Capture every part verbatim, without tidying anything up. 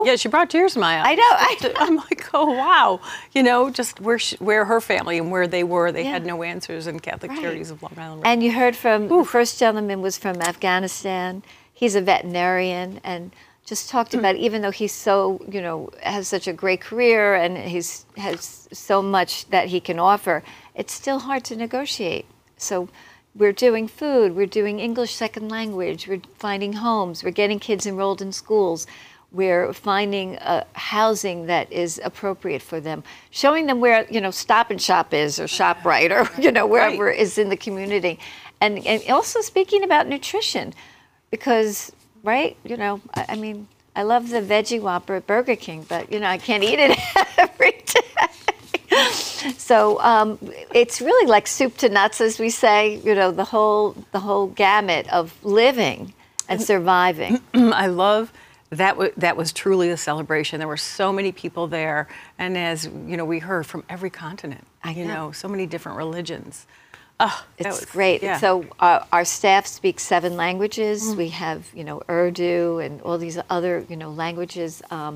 Yeah, she brought tears to my eyes. I know. I know. I'm like, oh, wow. You know, just where she, where her family and where they were, they yeah. had no answers in Catholic right. Charities of Long Island. And you heard from, Ooh. the first gentleman was from Afghanistan. He's a veterinarian and just talked about, even though he's so, you know, has such a great career and he's has so much that he can offer, it's still hard to negotiate. So we're doing food, we're doing English second language, we're finding homes, we're getting kids enrolled in schools. We're finding uh, housing that is appropriate for them, showing them where, you know, Stop and Shop is or ShopRite or, you know, wherever right. is in the community. And, and also speaking about nutrition because, right, you know, I, I mean, I love the Veggie Whopper at Burger King, but, you know, I can't eat it every day. So um, it's really like soup to nuts, as we say, you know, the whole, the whole gamut of living and surviving. I love That, w- that was truly a celebration. There were so many people there. And as you know, we heard from every continent, I you know. know, so many different religions. Oh, it's was, great. Yeah. So uh, our staff speaks seven languages. Mm. We have, you know, Urdu and all these other, you know, languages um,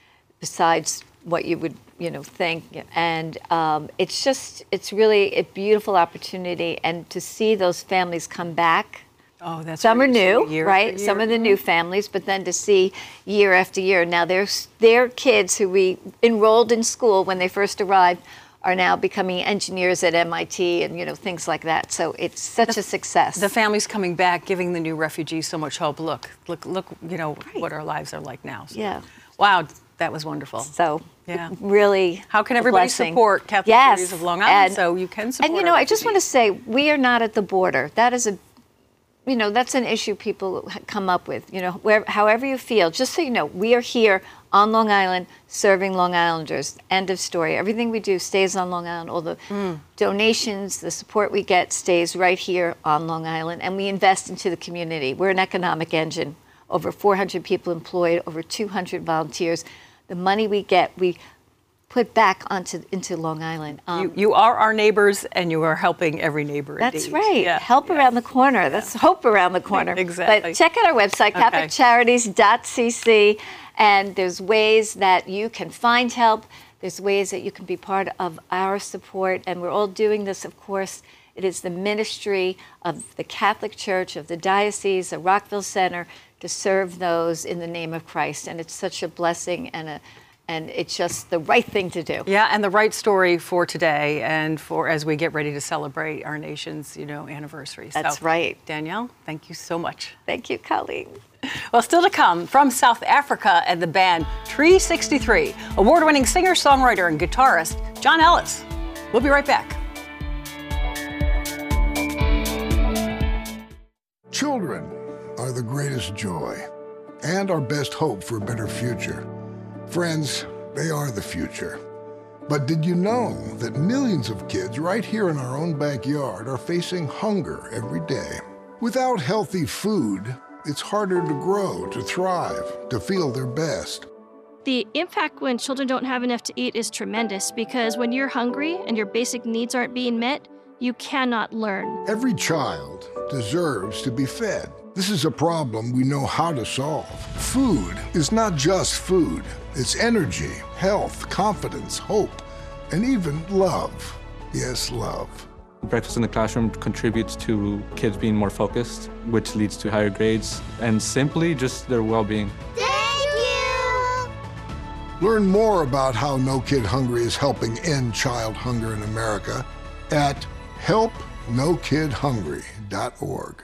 besides what you would, you know, think. And um, it's just, it's really a beautiful opportunity. And to see those families come back. Oh, that's Some are new, year right? year. Some of the new families, but then to see year after year. Now, there's their kids who we enrolled in school when they first arrived are now becoming engineers at M I T and, you know, things like that. So it's such the, a success. The families coming back, giving the new refugees so much hope. Look, look, look, you know, right. what our lives are like now. So, yeah. Wow, that was wonderful. So, yeah. really How can everybody blessing. support Catholic yes. Charities of Long Island and, so you can support And, you know, I just refugees. want to say, we are not at the border. That is a You know, that's an issue people come up with, you know, where, however you feel. Just so you know, we are here on Long Island serving Long Islanders. End of story. Everything we do stays on Long Island. All the mm. donations, the support we get stays right here on Long Island. And we invest into the community. We're an economic engine. Over four hundred people employed, over two hundred volunteers. The money we get, we put back onto into Long Island. Um, you, you are our neighbors, and you are helping every neighbor. That's indeed. right. Yeah. Help yeah. around the corner. That's yeah. hope around the corner. Exactly. But check out our website, okay. catholic charities dot c c, and there's ways that you can find help. There's ways that you can be part of our support, and we're all doing this, of course. It is the ministry of the Catholic Church, of the Diocese, the Rockville Center, to serve those in the name of Christ. And it's such a blessing and a And it's just the right thing to do. Yeah, and the right story for today and for as we get ready to celebrate our nation's, you know, anniversary. That's so, right. Danielle, thank you so much. Thank you, Colleen. Well, still to come, from South Africa and the band Tree sixty-three, award-winning singer, songwriter, and guitarist John Ellis. We'll be right back. Children are the greatest joy and our best hope for a better future. Friends, they are the future. But did you know that millions of kids right here in our own backyard are facing hunger every day? Without healthy food, it's harder to grow, to thrive, to feel their best. The impact when children don't have enough to eat is tremendous because when you're hungry and your basic needs aren't being met, you cannot learn. Every child deserves to be fed. This is a problem we know how to solve. Food is not just food. It's energy, health, confidence, hope, and even love. Yes, love. Breakfast in the classroom contributes to kids being more focused, which leads to higher grades, and simply just their well-being. Thank you! Learn more about how No Kid Hungry is helping end child hunger in America at help no kid hungry dot org.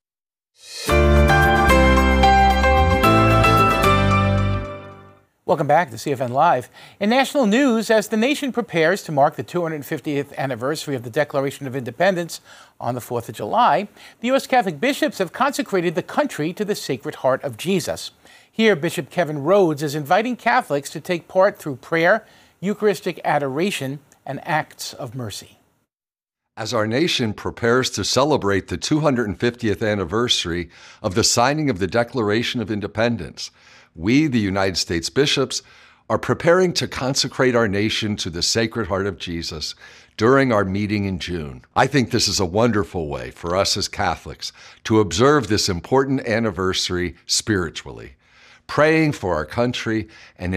Welcome back to C F N Live. In national news, as the nation prepares to mark the two hundred fiftieth anniversary of the Declaration of Independence on the fourth of July, the U S Catholic bishops have consecrated the country to the Sacred Heart of Jesus. Here, Bishop Kevin Rhodes is inviting Catholics to take part through prayer, Eucharistic adoration, and acts of mercy. As our nation prepares to celebrate the two hundred fiftieth anniversary of the signing of the Declaration of Independence, we, the United States bishops, are preparing to consecrate our nation to the Sacred Heart of Jesus during our meeting in June. I think this is a wonderful way for us as Catholics to observe this important anniversary spiritually. praying for our country, and